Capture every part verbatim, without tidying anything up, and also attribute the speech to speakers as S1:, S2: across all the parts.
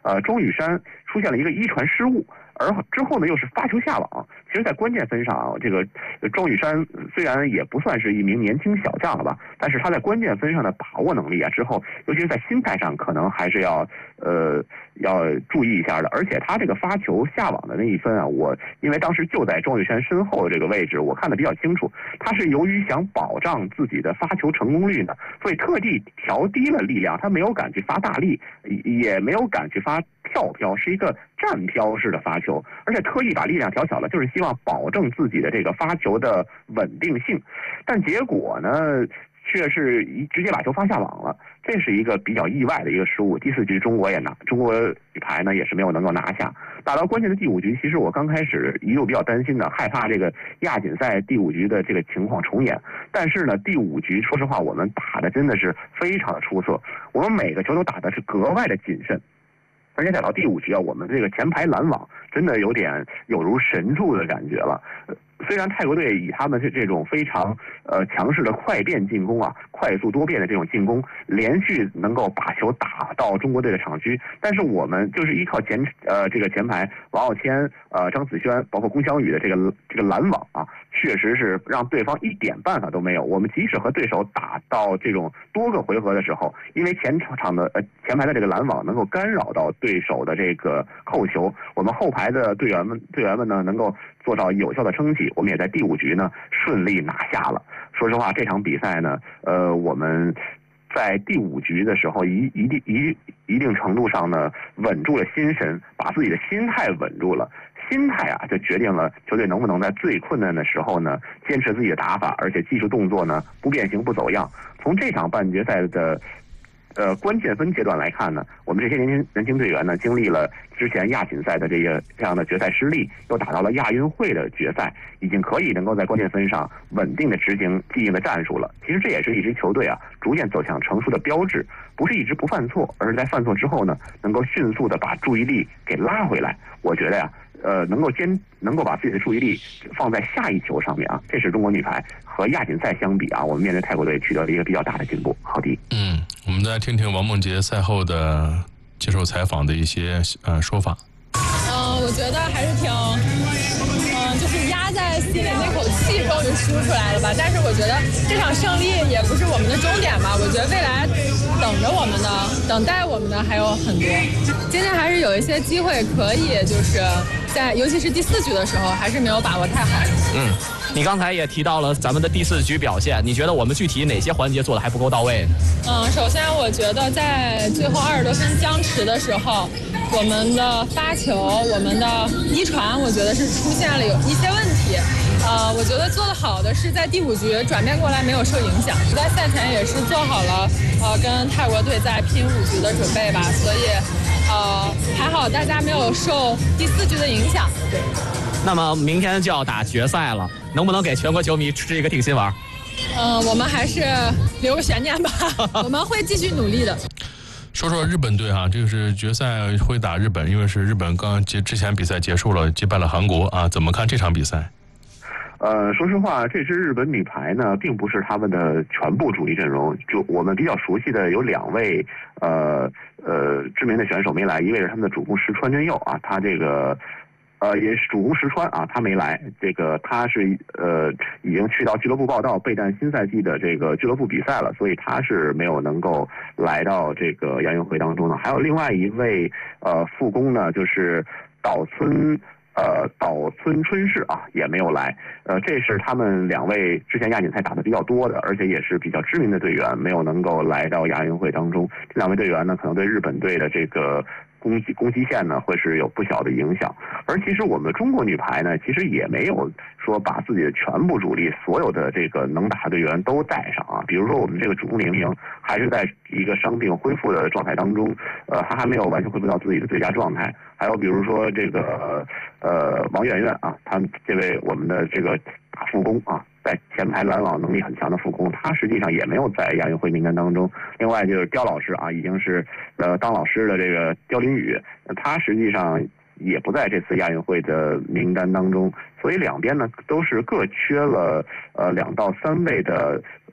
S1: 呃，庄宇珊出现了一个一传失误。而之后呢，又是发球下网。其实，在关键分上啊，这个庄宇珊虽然也不算是一名年轻小将了吧，但是他在关键分上的把握能力啊，之后尤其是在心态上，可能还是要呃要注意一下的。而且他这个发球下网的那一分啊，我因为当时就在庄宇珊身后的这个位置，我看得比较清楚。他是由于想保障自己的发球成功率呢，所以特地调低了力量，他没有敢去发大力，也没有敢去发跳飘，是一个站飘式的发球，而且特意把力量调小了，就是希望保证自己的这个发球的稳定性。但结果呢，却是一直接把球发下网了，这是一个比较意外的一个失误。第四局中国也拿，中国女排呢也是没有能够拿下。打到关键的第五局，其实我刚开始一度比较担心的，害怕这个亚锦赛第五局的这个情况重演。但是呢，第五局说实话，我们打的真的是非常的出色，我们每个球都打的是格外的谨慎。而且打到第五局啊，我们这个前排拦网真的有点有如神助的感觉了。虽然泰国队以他们这这种非常呃强势的快变进攻啊，快速多变的这种进攻，连续能够把球打到中国队的场区，但是我们就是依靠前呃这个前排王傲谦、呃张子萱，包括龚翔宇的这个这个拦网啊，确实是让对方一点办法都没有。我们即使和对手打到这种多个回合的时候，因为前场的呃前排的这个拦网能够干扰到对手的这个扣球，我们后排的队员们队员们呢能够做到有效的撑起，我们也在第五局呢顺利拿下了。说实话，这场比赛呢，呃，我们在第五局的时候一一定一一定程度上呢稳住了心神，把自己的心态稳住了。心态啊，就决定了球队能不能在最困难的时候呢坚持自己的打法，而且技术动作呢不变形不走样。从这场半决赛的呃，关键分阶段来看呢，我们这些年轻年轻队员呢，经历了之前亚锦赛的这个这样的决赛失利，又打到了亚运会的决赛，已经可以能够在关键分上稳定的执行既定的战术了。其实这也是一支球队啊逐渐走向成熟的标志，不是一直不犯错，而是在犯错之后呢，能够迅速的把注意力给拉回来。我觉得呀、啊，呃，能够坚能够把自己的注意力放在下一球上面啊，这是中国女排和亚锦赛相比啊，我们面对泰国队取得了一个比较大的进步。好的，
S2: 嗯。我们再听听王梦洁赛后的接受采访的一些呃说法。
S3: 嗯，我觉得还是挺，嗯，就是压在心里那口气终于输出来了吧。但是我觉得这场胜利也不是我们的终点吧。我觉得未来等着我们的、等待我们的还有很多。今天还是有一些机会可以，就是在尤其是第四局的时候，还是没有把握太好。
S4: 嗯。你刚才也提到了咱们的第四局表现，你觉得我们具体哪些环节做的还不够到位？
S3: 嗯，首先我觉得在最后二十多分僵持的时候，我们的发球、我们的一传，我觉得是出现了有一些问题。呃，我觉得做得好的是在第五局转变过来没有受影响，在赛前也是做好了呃跟泰国队在拼五局的准备吧，所以呃还好大家没有受第四局的影响。对。
S4: 那么明天就要打决赛了，能不能给全国球迷吃一个定心丸？
S3: 嗯、呃，我们还是留个悬念吧，我们会继续努力的。
S2: 说说日本队哈，这个是决赛会打日本，因为是日本刚结之前比赛结束了，击败了韩国啊，怎么看这场比赛？
S1: 呃，说实话，这支日本女排呢，并不是他们的全部主力阵容。就我们比较熟悉的有两位呃呃知名的选手没来，一位是他们的主攻石川真佑啊，他这个。呃，也是主攻石川啊，他没来。这个他是呃已经去到俱乐部报道，备战新赛季的这个俱乐部比赛了，所以他是没有能够来到这个亚运会当中的。还有另外一位呃副攻呢，就是岛村呃岛村春世啊，也没有来。呃，这是他们两位之前亚锦赛打的比较多的，而且也是比较知名的队员，没有能够来到亚运会当中。这两位队员呢，可能对日本队的这个。攻击攻击线呢会是有不小的影响，而其实我们中国女排呢，其实也没有说把自己的全部主力所有的这个能打队员都带上啊。比如说我们这个主攻玲玲还是在一个伤病恢复的状态当中，呃，她还没有完全恢复到自己的最佳状态。还有比如说这个呃王媛媛啊，她这位我们的这个大副攻啊。在前排拦网能力很强的副攻，他实际上也没有在亚运会名单当中。另外就是刁老师啊，已经是呃当老师的这个刁琳宇，他实际上也不在这次亚运会的名单当中。所以两边呢都是各缺了呃两到三位的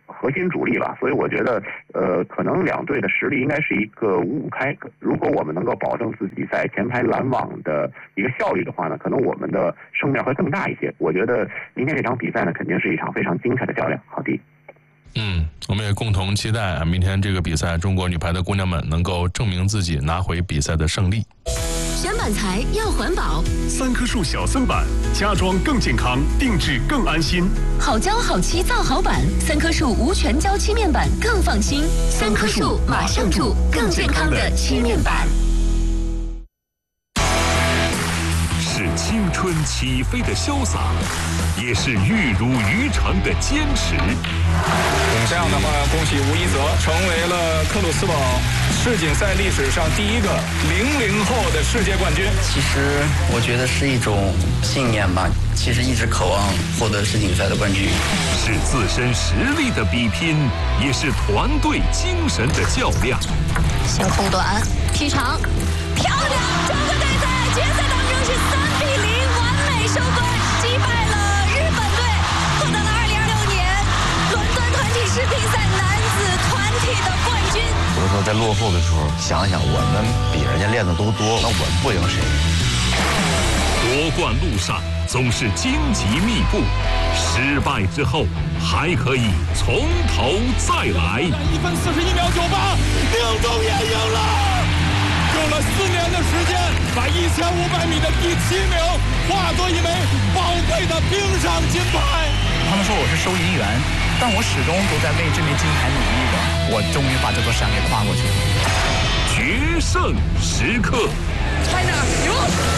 S1: 核心主力吧，所以我觉得，呃，可能两队的实力应该是一个五五开。如果我们能够保证自己在前排拦网的一个效率的话呢，可能我们的胜面会更大一些。我觉得明天这场比赛呢，肯定是一场非常精彩的较量。好的。
S2: 嗯，我们也共同期待啊，明天这个比赛，中国女排的姑娘们能够证明自己，拿回比赛的胜利。
S5: 选板材要环保，
S6: 三棵树小森板，家装更健康，定制更安心。
S5: 好胶好漆造好板，三棵树无全胶漆面板更放心。三棵树马上住更健康的漆面板。
S6: 是青春起飞的潇洒，也是玉如于成的坚持。
S7: 这样的话，恭喜吴一泽成为了克鲁斯堡世锦赛历史上第一个零零后的世界冠军。
S8: 其实我觉得是一种信念吧，其实一直渴望获得世锦赛的冠军。
S6: 是自身实力的比拼，也是团队精神的较量。
S5: 小后短踢长，漂亮！中国队在决赛当中是三比零完美收官，击败了日本队，获得了二零二六年伦敦团体世乒赛男子团体的冠军。
S9: 有的时候在落后的时候，想想我们比人家练的都多，那我们不赢谁？
S6: 夺冠路上总是荆棘密布，失败之后还可以从头再来。
S7: 一分四十一秒九八，宁东也赢了。用了四年的时间，把一千五百米的第七名化作一枚宝贵的冰上金牌。
S10: 他们说我是收银员，但我始终都在为这枚金牌努力着。我终于把这座山给跨过去了。
S6: 决胜时刻
S7: China 赢。